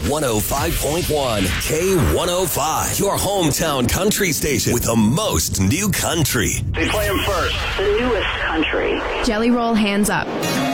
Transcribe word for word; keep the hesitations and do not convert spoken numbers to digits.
one oh five point one, K one oh five, your hometown country station with the most new country. They play them first. The newest country. Jelly Roll Hands Up.